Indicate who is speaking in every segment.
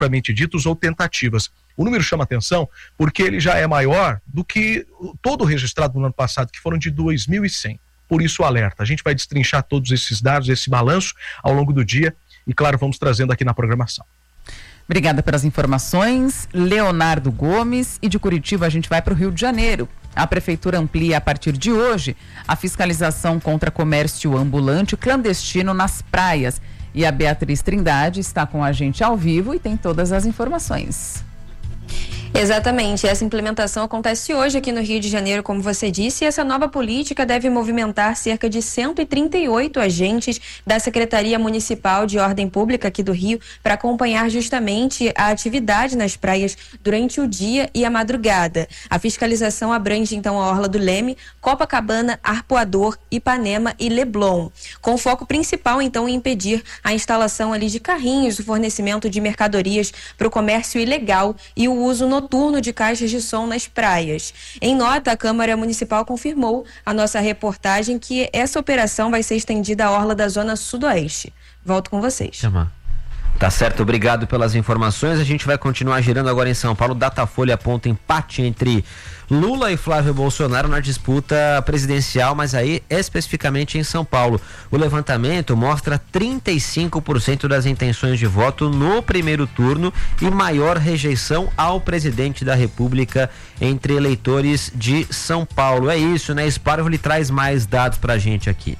Speaker 1: propriamente ditos ou tentativas. O número chama atenção porque ele já é maior do que todo o registrado no ano passado, que foram de 2.100. Por isso o alerta. A gente vai destrinchar todos esses dados, esse balanço ao longo do dia e, claro, vamos trazendo aqui na programação.
Speaker 2: Obrigada pelas informações, Leonardo Gomes. E de Curitiba a gente vai para o Rio de Janeiro. A Prefeitura amplia a partir de hoje a fiscalização contra comércio ambulante clandestino nas praias. E a Beatriz Trindade está com a gente ao vivo e tem todas as informações.
Speaker 3: Exatamente, essa implementação acontece hoje aqui no Rio de Janeiro, como você disse, e essa nova política deve movimentar cerca de 138 agentes da Secretaria Municipal de Ordem Pública aqui do Rio para acompanhar justamente a atividade nas praias durante o dia e a madrugada. A fiscalização abrange então a Orla do Leme, Copacabana, Arpoador, Ipanema e Leblon, com foco principal então em impedir a instalação ali de carrinhos, o fornecimento de mercadorias para o comércio ilegal e o uso noturno de caixas de som nas praias. Em nota, a Câmara Municipal confirmou a nossa reportagem que essa operação vai ser estendida à orla da Zona Sudoeste. Volto com vocês.
Speaker 4: Tá certo, obrigado pelas informações. A gente vai continuar girando agora em São Paulo. Datafolha aponta empate entre Lula e Flávio Bolsonaro na disputa presidencial, mas aí especificamente em São Paulo. O levantamento mostra 35% das intenções de voto no primeiro turno e maior rejeição ao presidente da República entre eleitores de São Paulo. É isso, né? Esparvo, ele traz mais dados pra gente aqui.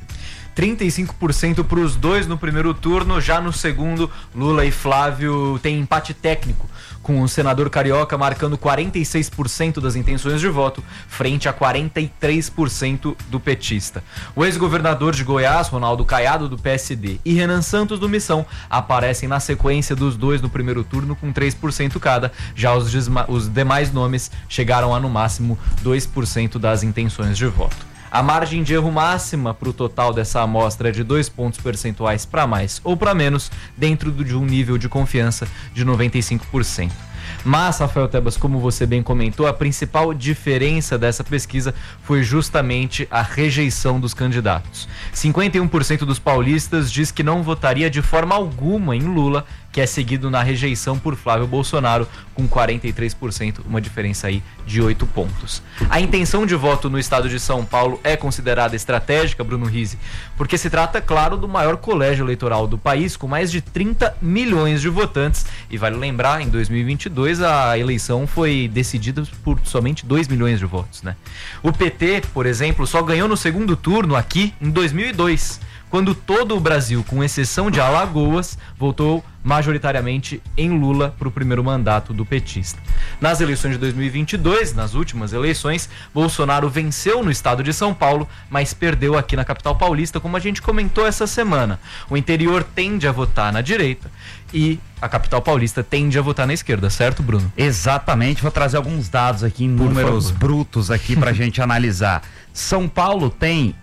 Speaker 5: 35% para os dois no primeiro turno. Já no segundo, Lula e Flávio têm empate técnico, com o senador carioca marcando 46% das intenções de voto, frente a 43% do petista. O ex-governador de Goiás, Ronaldo Caiado, do PSD, e Renan Santos, do Missão, aparecem na sequência dos dois no primeiro turno com 3% cada. Já os demais nomes chegaram a, no máximo, 2% das intenções de voto. A margem de erro máxima para o total dessa amostra é de 2 pontos percentuais para mais ou para menos, dentro de um nível de confiança de 95%. Mas, Rafael Tebas, como você bem comentou, a principal diferença dessa pesquisa foi justamente a rejeição dos candidatos. 51% dos paulistas diz que não votaria de forma alguma em Lula, que é seguido na rejeição por Flávio Bolsonaro, com 43%, uma diferença aí de 8 pontos. A intenção de voto no estado de São Paulo é considerada estratégica, Bruno Rizzi, porque se trata, claro, do maior colégio eleitoral do país, com mais de 30 milhões de votantes, e vale lembrar, em 2022 a eleição foi decidida por somente 2 milhões de votos, né? O PT, por exemplo, só ganhou no segundo turno aqui em 2002, quando todo o Brasil, com exceção de Alagoas, votou majoritariamente em Lula para o primeiro mandato do petista. Nas eleições de 2022, nas últimas eleições, Bolsonaro venceu no estado de São Paulo, mas perdeu aqui na capital paulista, como a gente comentou essa semana. O interior tende a votar na direita e a capital paulista tende a votar na esquerda, certo, Bruno?
Speaker 6: Exatamente, vou trazer alguns dados aqui, números brutos aqui pra gente analisar. São Paulo tem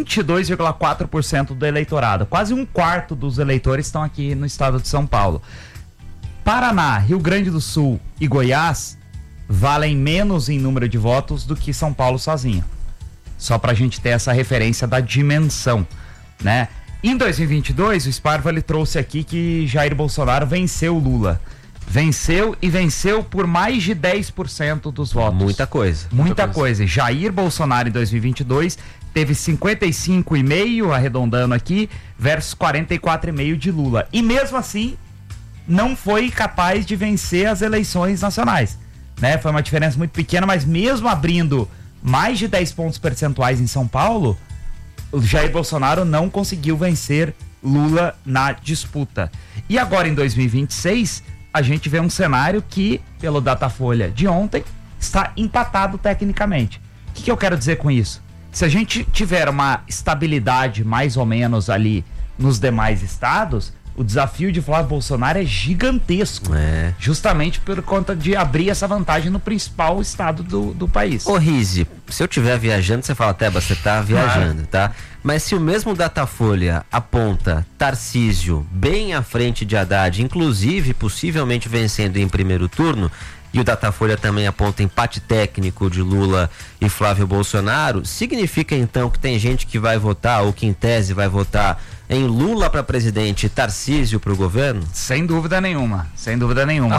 Speaker 6: 22,4% do eleitorado, quase um quarto dos eleitores estão aqui no estado de São Paulo. Paraná, Rio Grande do Sul e Goiás valem menos em número de votos do que São Paulo sozinho. Só pra gente ter essa referência da dimensão, né? Em 2022, o Sparva ele trouxe aqui que Jair Bolsonaro venceu o Lula. Venceu e venceu por mais de 10% dos votos.
Speaker 4: Muita coisa.
Speaker 6: Muita coisa. Jair Bolsonaro em 2022 teve 55,5%, arredondando aqui, versus 44,5% de Lula. E mesmo assim, não foi capaz de vencer as eleições nacionais, né? Foi uma diferença muito pequena, mas mesmo abrindo mais de 10 pontos percentuais em São Paulo, o Jair Bolsonaro não conseguiu vencer Lula na disputa. E agora em 2026, a gente vê um cenário que, pelo Datafolha de ontem, está empatado tecnicamente. O que eu quero dizer com isso? Se a gente tiver uma estabilidade mais ou menos ali nos demais estados, o desafio de Flávio Bolsonaro é gigantesco. Justamente por conta de abrir essa vantagem no principal estado do país.
Speaker 4: Ô Rizzi, se eu estiver viajando, você fala, Teba, você tá viajando, tá? Mas se o mesmo Datafolha aponta Tarcísio bem à frente de Haddad, inclusive possivelmente vencendo em primeiro turno, e o Datafolha também aponta empate técnico de Lula e Flávio Bolsonaro, significa então que tem gente que vai votar, ou que em tese vai votar em Lula para presidente e Tarcísio para o governo?
Speaker 6: Sem dúvida nenhuma, sem dúvida nenhuma.